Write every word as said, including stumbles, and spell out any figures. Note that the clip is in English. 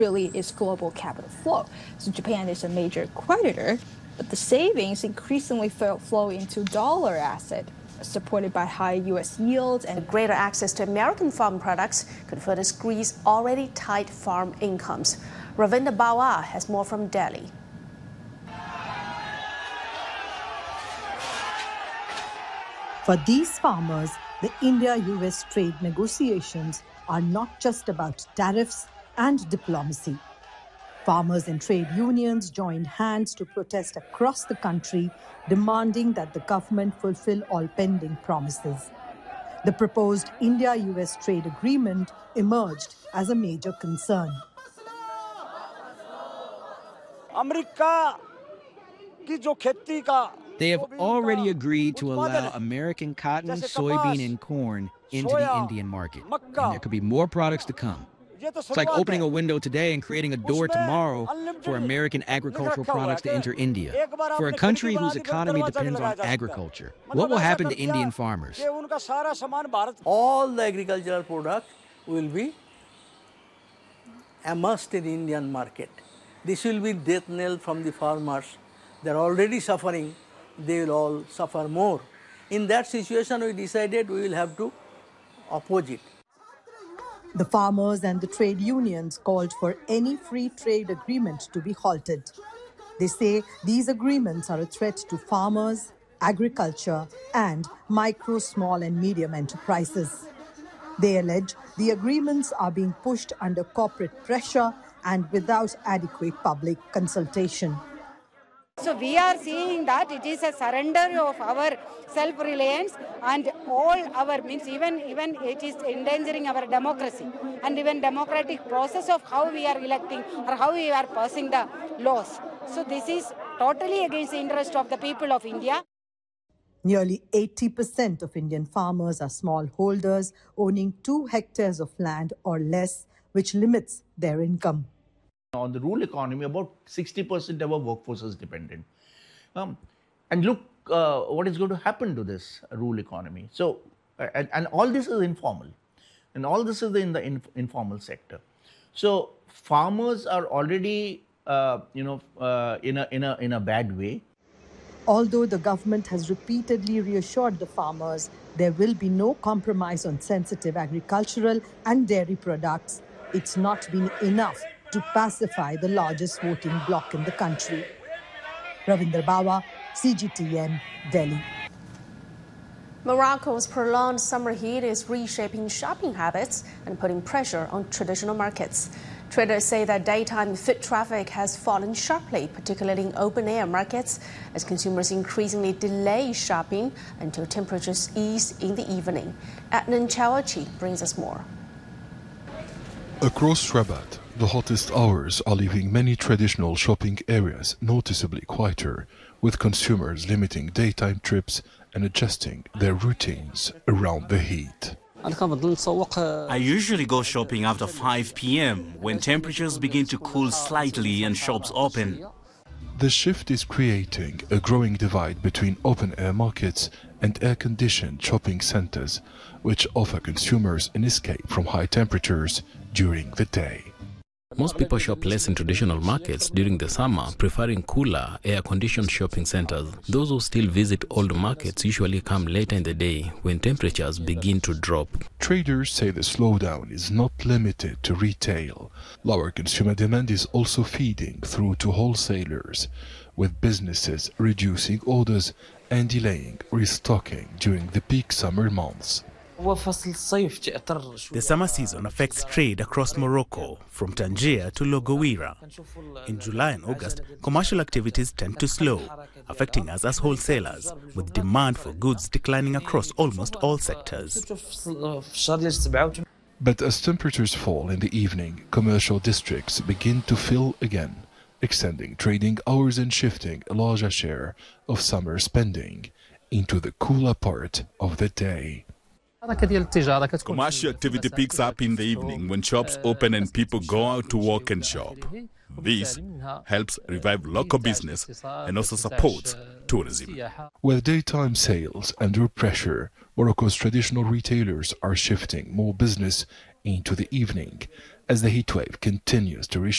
really is global capital flow. So Japan is a major creditor, but the savings increasingly flow into dollar asset, supported by high U S yields and greater access to American farm products could further squeeze already tight farm incomes. Ravinder Bawa has more from Delhi. For these farmers, the India-U S trade negotiations are not just about tariffs and diplomacy. Farmers and trade unions joined hands to protest across the country, demanding that the government fulfill all pending promises. The proposed India-U S trade agreement emerged as a major concern. They have already agreed to allow American cotton, soybean, and corn into the Indian market. And there could be more products to come. It's like opening a window today and creating a door tomorrow for American agricultural products to enter India. For a country whose economy depends on agriculture, what will happen to Indian farmers? All the agricultural products will be immersed in the Indian market. This will be death knell from the farmers. They're already suffering. They will all suffer more. In that situation, we decided we will have to oppose it. The farmers and the trade unions called for any free trade agreement to be halted. They say these agreements are a threat to farmers, agriculture, and micro, small, and medium enterprises. They allege the agreements are being pushed under corporate pressure and without adequate public consultation. So we are seeing that it is a surrender of our self-reliance and all our means, even, even it is endangering our democracy and even democratic process of how we are electing or how we are passing the laws. So this is totally against the interest of the people of India. Nearly eighty percent of Indian farmers are smallholders, owning two hectares of land or less, which limits their income. On the rural economy, about sixty percent of our workforce is dependent. Um, and look uh, what is going to happen to this rural economy. So, uh, and, and all this is informal. And all this is in the in, informal sector. So, farmers are already, uh, you know, uh, in, a, in, a, in a bad way. Although the government has repeatedly reassured the farmers there will be no compromise on sensitive agricultural and dairy products, it's not been enough to pacify the largest voting bloc in the country. Ravinder Bawa, C G T N, Delhi. Morocco's prolonged summer heat is reshaping shopping habits and putting pressure on traditional markets. Traders say that daytime foot traffic has fallen sharply, particularly in open-air markets, as consumers increasingly delay shopping until temperatures ease in the evening. Adnan Chawachi brings us more. Across Rabat, the hottest hours are leaving many traditional shopping areas noticeably quieter, with consumers limiting daytime trips and adjusting their routines around the heat. I usually go shopping after five p m when temperatures begin to cool slightly and shops open. The shift is creating a growing divide between open-air markets and air-conditioned shopping centers, which offer consumers an escape from high temperatures during the day. Most people shop less in traditional markets during the summer, preferring cooler, air-conditioned shopping centers. Those who still visit old markets usually come later in the day when temperatures begin to drop. Traders say the slowdown is not limited to retail. Lower consumer demand is also feeding through to wholesalers, with businesses reducing orders and delaying restocking during the peak summer months. The summer season affects trade across Morocco, from Tangier to Logoira. In July and August, commercial activities tend to slow, affecting us as wholesalers, with demand for goods declining across almost all sectors. But as temperatures fall in the evening, commercial districts begin to fill again, extending trading hours and shifting a larger share of summer spending into the cooler part of the day. Commercial activity picks up in the evening when shops open and people go out to walk and shop. This helps revive local business and also supports tourism. With daytime sales under pressure, Morocco's traditional retailers are shifting more business into the evening as the heatwave continues to reshape